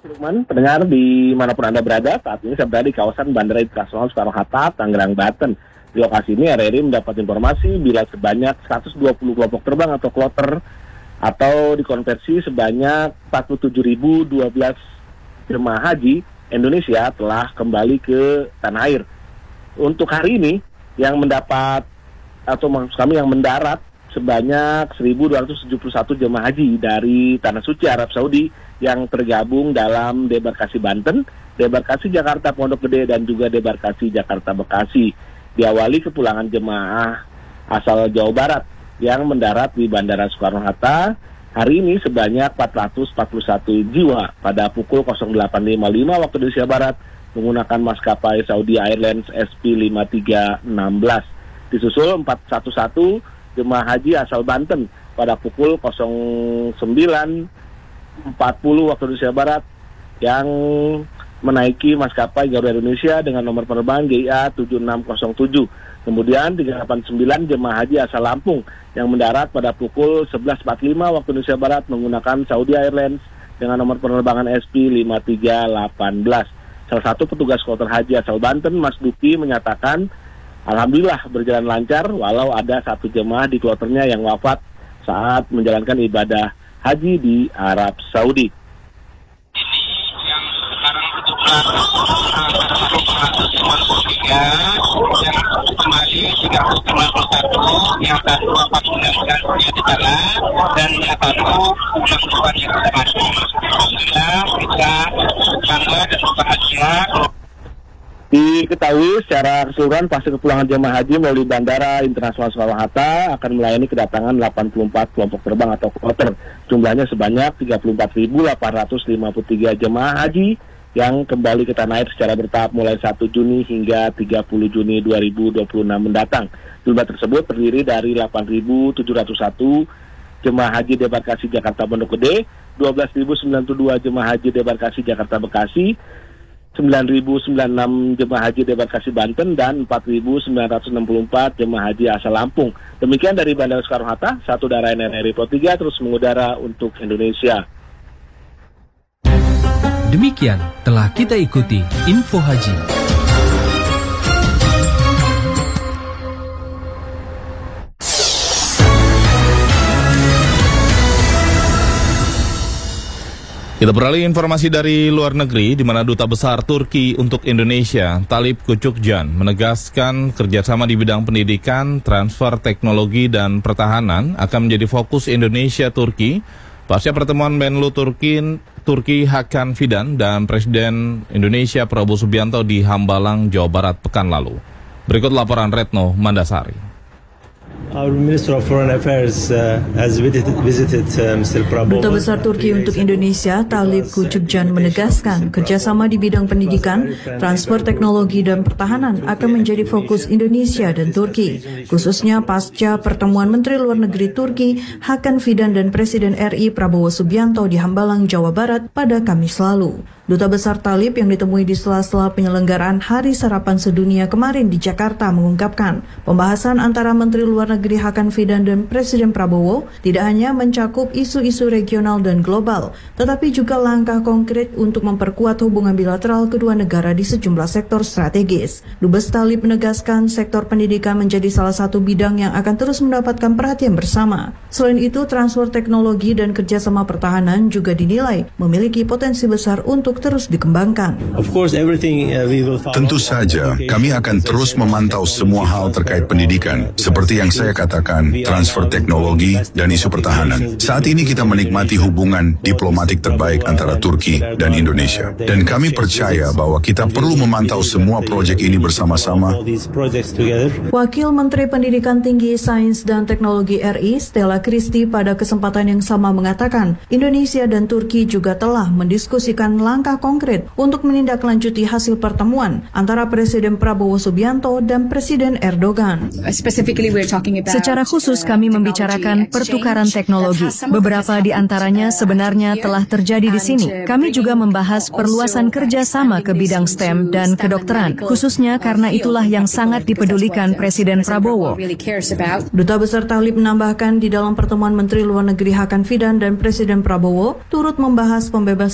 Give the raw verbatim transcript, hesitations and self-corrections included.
Teman pendengar di manapun Anda berada, saat ini saya berada di kawasan Bandara Internasional Soekarno-Hatta, Tangerang, Banten. Di lokasi ini R R I mendapat informasi bila sebanyak seratus dua puluh kelompok terbang atau kloter atau dikonversi sebanyak empat puluh tujuh ribu dua belas jemaah haji Indonesia telah kembali ke tanah air. Untuk hari ini yang mendapat atau maksud kami yang mendarat sebanyak seribu dua ratus tujuh puluh satu jemaah haji dari Tanah Suci Arab Saudi yang tergabung dalam debarkasi Banten, debarkasi Jakarta Pondok Gede, dan juga debarkasi Jakarta Bekasi. Diawali kepulangan jemaah asal Jawa Barat yang mendarat di Bandara Soekarno-Hatta hari ini sebanyak empat ratus empat puluh satu jiwa pada pukul delapan lima puluh lima waktu Indonesia Barat menggunakan maskapai Saudi Airlines S P lima tiga enam belas. Disusul empat ratus satu jemaah haji asal Banten pada pukul sembilan empat puluh waktu Indonesia Barat yang menaiki maskapai Garuda Indonesia dengan nomor penerbangan G I A tujuh enam nol tujuh. Kemudian tiga delapan sembilan jemaah haji asal Lampung yang mendarat pada pukul sebelas empat puluh lima waktu Indonesia Barat menggunakan Saudi Airlines dengan nomor penerbangan S P lima tiga satu delapan. Salah satu petugas kloter haji asal Banten, Mas Duki, menyatakan alhamdulillah berjalan lancar walau ada satu jemaah di kloternya yang wafat saat menjalankan ibadah haji di Arab Saudi. Ini yang sekarang berjumlah seratus lima puluh tiga, yang kembali tiga ratus lima puluh satu, yang satu empat puluh sembilan yang di sana, dan yang satu enam puluh empat yang sudah mati. Alhamdulillah kita bangga dan bahagia. Diketahui secara keseluruhan fase kepulangan jemaah haji melalui Bandara Internasional Soekarno-Hatta akan melayani kedatangan delapan puluh empat kelompok terbang atau kloter. Jumlahnya sebanyak tiga puluh empat ribu delapan ratus lima puluh tiga jemaah haji yang kembali ke tanah air secara bertahap mulai satu Juni hingga tiga puluh Juni dua ribu dua puluh enam mendatang. Jumlah tersebut terdiri dari delapan ribu tujuh ratus satu jemaah haji debarkasi Jakarta Pondok Gede, dua belas ribu sembilan puluh dua jemaah haji debarkasi Jakarta Bekasi, sembilan ribu sembilan puluh enam jemaah haji debarkasi Banten, dan empat ribu sembilan ratus enam puluh empat jemaah haji asal Lampung. Demikian dari Bandara Soekarno-Hatta, satu daerah R R I Pro tiga terus mengudara untuk Indonesia. Demikian telah kita ikuti Info Haji. Kita beralih informasi dari luar negeri, di mana Duta Besar Turki untuk Indonesia, Talip Küçükcan, menegaskan kerjasama di bidang pendidikan, transfer teknologi, dan pertahanan akan menjadi fokus Indonesia-Turki pasca pertemuan Menlu Turki, Turki Hakan Fidan dan Presiden Indonesia Prabowo Subianto di Hambalang, Jawa Barat pekan lalu. Berikut laporan Retno Mandasari. Our Minister of Foreign Affairs uh, has visited, visited uh, Mister Prabowo. Duta Besar Turki untuk Indonesia, Talip Küçükcan, menegaskan kerjasama di bidang pendidikan, transfer teknologi, dan pertahanan akan menjadi fokus Indonesia dan Turki, khususnya pasca pertemuan Menteri Luar Negeri Turki Hakan Fidan dan Presiden R I Prabowo Subianto di Hambalang, Jawa Barat pada Kamis lalu. Duta Besar Talip yang ditemui di sela-sela penyelenggaraan Hari Sarapan Sedunia kemarin di Jakarta mengungkapkan pembahasan antara Menteri Luar Negeri Hakan Fidan dan Presiden Prabowo tidak hanya mencakup isu-isu regional dan global, tetapi juga langkah konkret untuk memperkuat hubungan bilateral kedua negara di sejumlah sektor strategis. Dubes Talip menegaskan sektor pendidikan menjadi salah satu bidang yang akan terus mendapatkan perhatian bersama. Selain itu, transfer teknologi dan kerjasama pertahanan juga dinilai memiliki potensi besar untuk terus dikembangkan. Tentu saja, kami akan terus memantau semua hal terkait pendidikan, seperti yang saya katakan, transfer teknologi dan isu pertahanan. Saat ini kita menikmati hubungan diplomatik terbaik antara Turki dan Indonesia. Dan kami percaya bahwa kita perlu memantau semua proyek ini bersama-sama. Wakil Menteri Pendidikan Tinggi, Sains dan Teknologi R I, Stella Christy, pada kesempatan yang sama mengatakan, Indonesia dan Turki juga telah mendiskusikan langkah konkret untuk menindaklanjuti hasil pertemuan antara Presiden Prabowo Subianto dan Presiden Erdogan. Secara khusus kami membicarakan pertukaran teknologi. Beberapa di antaranya sebenarnya telah terjadi di sini. Kami juga membahas perluasan kerjasama ke bidang STEM dan kedokteran, khususnya karena itulah yang sangat dipedulikan Presiden Prabowo. Duta Besar Talip menambahkan di dalam pertemuan Menteri Luar Negeri Hakan Fidan dan Presiden Prabowo turut membahas pembebasan